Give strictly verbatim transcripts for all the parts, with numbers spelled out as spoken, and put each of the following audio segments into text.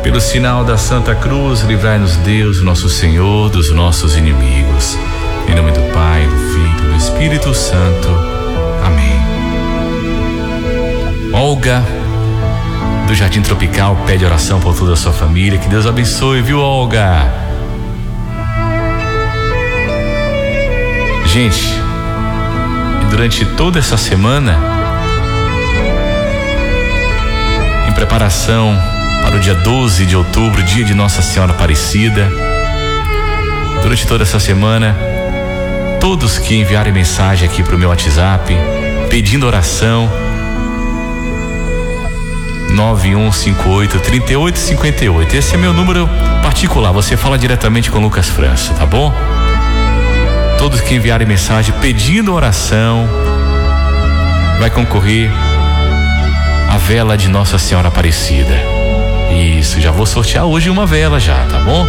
Pelo sinal da Santa Cruz, livrai-nos Deus, nosso Senhor, dos nossos inimigos. Em nome do Pai, do Filho e do Espírito Santo. Amém. Olga, do Jardim Tropical, pede oração por toda a sua família. Que Deus abençoe, viu, Olga? Gente, durante toda essa semana, em preparação para o dia doze de outubro, dia de Nossa Senhora Aparecida, durante toda essa semana, todos que enviarem mensagem aqui para o meu WhatsApp, pedindo oração, nove um cinco oito, três oito cinco oito, esse é meu número particular, você fala diretamente com o Lucas França, tá bom? Todos que enviarem mensagem pedindo oração, vai concorrer a vela de Nossa Senhora Aparecida. Isso, já vou sortear hoje uma vela já, tá bom?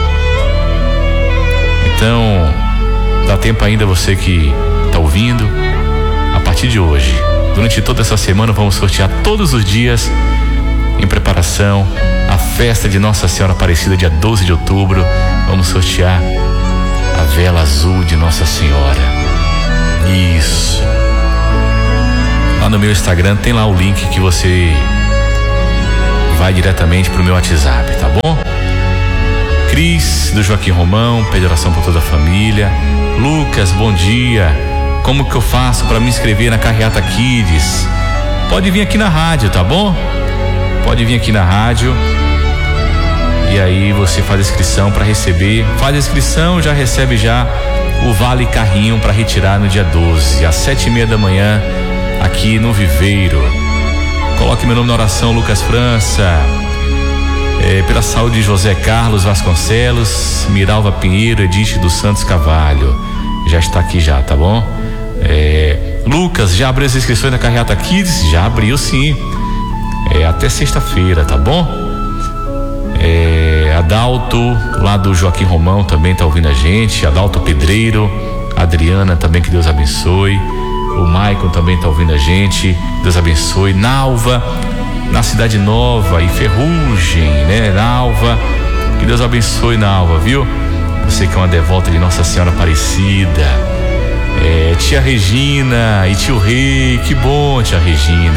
Então, dá tempo ainda, você que tá ouvindo, a partir de hoje, durante toda essa semana, vamos sortear todos os dias, em preparação à festa de Nossa Senhora Aparecida, dia doze de outubro, vamos sortear a vela azul de Nossa Senhora. Isso. Lá no meu Instagram tem lá o link que você vai diretamente pro meu WhatsApp, tá bom? Cris, do Joaquim Romão, pede oração por toda a família. Lucas, bom dia. Como que eu faço para me inscrever na Carreata Kids? Pode vir aqui na rádio, tá bom? Pode vir aqui na rádio. E aí você faz a inscrição para receber. Faz a inscrição, já recebe já o Vale Carrinho para retirar no dia doze, às sete e meia da manhã, aqui no Viveiro. Coloque meu nome na oração, Lucas França. É, pela saúde de José Carlos Vasconcelos, Miralva Pinheiro, Edith dos Santos Cavalho. Já está aqui já, tá bom? É, Lucas, já abriu as inscrições da Carreata Kids? Já abriu, sim. É, até sexta-feira, tá bom? É, Adalto, lá do Joaquim Romão, também tá ouvindo a gente. Adalto Pedreiro, Adriana também, que Deus abençoe. O Maicon também tá ouvindo a gente, Deus abençoe. Nalva, na Cidade Nova, e Ferrugem, né? Nalva, que Deus abençoe, Nalva, viu? Você que é uma devota de Nossa Senhora Aparecida. É, tia Regina e tio Rei, que bom, tia Regina.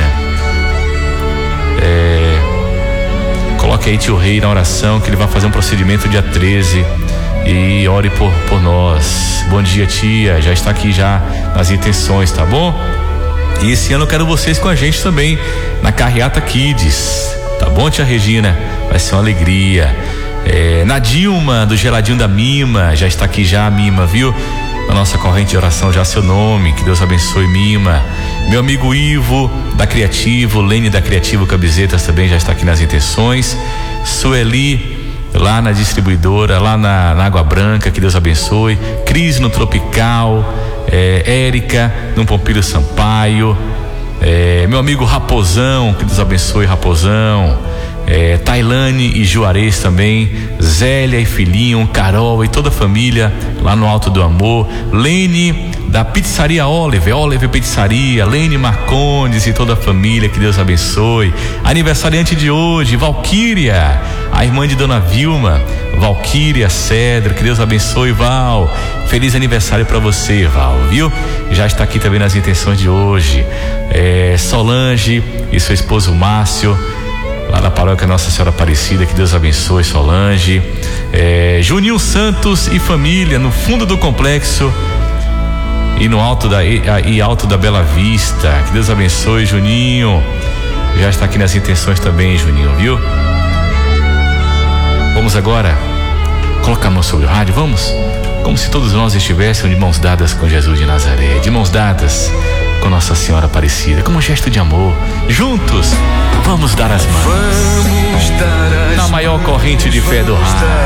É, coloque aí tio Rei na oração, que ele vai fazer um procedimento dia treze, e ore por, por nós. Bom dia, tia, já está aqui já nas intenções, tá bom? E esse ano eu quero vocês com a gente também na Carreata Kids, tá bom, tia Regina? Vai ser uma alegria. É, na Dilma, do Geladinho da Mima, já está aqui já a Mima, viu? Na nossa corrente de oração, já seu nome, que Deus abençoe, Mima. Meu amigo Ivo, da Criativo, Lene da Criativo Camisetas também já está aqui nas intenções. Sueli, lá na distribuidora, lá na, na Água Branca, que Deus abençoe. Cris no Tropical, é, Érica no Pompílio Sampaio, é, meu amigo Raposão, que Deus abençoe, Raposão. É, Tailane e Juarez também, Zélia e Filhinho, Carol e toda a família lá no Alto do Amor. Lene da Pizzaria Oliver, Oliver Pizzaria, Lene Marcondes e toda a família, que Deus abençoe. Aniversariante de hoje, Valquíria, a irmã de Dona Vilma, Valquíria Cedro, que Deus abençoe, Val. Feliz aniversário para você, Val, viu? Já está aqui também nas intenções de hoje. É, Solange e seu esposo Márcio, lá na paróquia Nossa Senhora Aparecida, que Deus abençoe, Solange. É, Juninho Santos e família, no fundo do complexo e no alto da, e, e alto da Bela Vista, que Deus abençoe, Juninho. Já está aqui nas intenções também, Juninho, viu? Vamos agora colocar a mão sobre o rádio, vamos? Como se todos nós estivéssemos de mãos dadas com Jesus de Nazaré, de mãos dadas com Nossa Senhora Aparecida, como um gesto de amor. Juntos, vamos dar as mãos. Vamos dar as na maior corrente de fé do rádio.